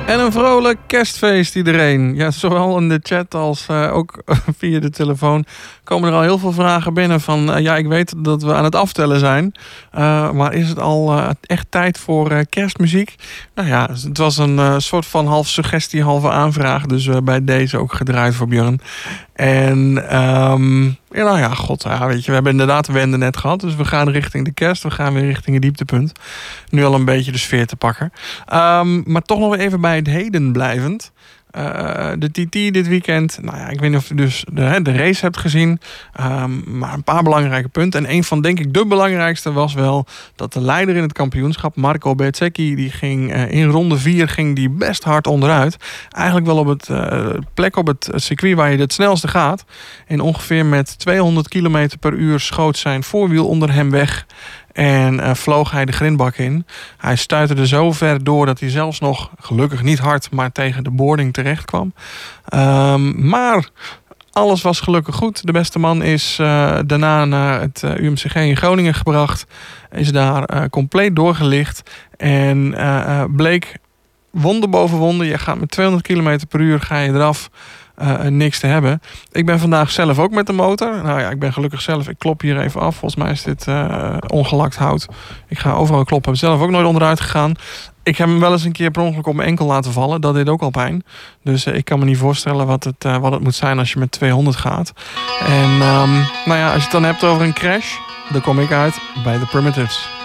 En een vrolijk kerstfeest iedereen. Ja, zowel in de chat als ook via de telefoon komen er al heel veel vragen binnen van... ja, ik weet dat we aan het aftellen zijn. Maar is het al echt tijd voor kerstmuziek? Nou ja, het was een soort van half suggestie, halve aanvraag. Dus bij deze ook gedraaid voor Björn. En ja, nou ja, god, ja, weet je, we hebben inderdaad de wende net gehad. Dus we gaan richting de kerst. We gaan weer richting het dieptepunt. Nu al een beetje de sfeer te pakken. Maar toch nog even bij het heden blijvend. De TT dit weekend. Nou ja, ik weet niet of je dus de race hebt gezien. Maar een paar belangrijke punten. En een van, denk ik, de belangrijkste was wel dat de leider in het kampioenschap, Marco Bezzecchi, die ging in ronde 4 ging die best hard onderuit. Eigenlijk wel op het plek op het circuit waar je het snelste gaat. En ongeveer met 200 km per uur schoot zijn voorwiel onder hem weg. En vloog hij de grindbak in. Hij stuiterde zo ver door dat hij zelfs nog, gelukkig niet hard, maar tegen de boarding terecht kwam. Maar alles was gelukkig goed. De beste man is daarna naar het UMCG in Groningen gebracht. Is daar compleet doorgelicht. En bleek wonder boven wonder. Je gaat met 200 km per uur ga je eraf. Niks te hebben. Ik ben vandaag zelf ook met de motor. Nou ja, ik ben gelukkig zelf. Ik klop hier even af. Volgens mij is dit ongelakt hout. Ik ga overal kloppen. Ik ben zelf ook nooit onderuit gegaan. Ik heb hem wel eens een keer per ongeluk op mijn enkel laten vallen. Dat deed ook al pijn. Dus ik kan me niet voorstellen wat het moet zijn als je met 200 gaat. En nou ja, als je het dan hebt over een crash, dan kom ik uit bij de Primitives.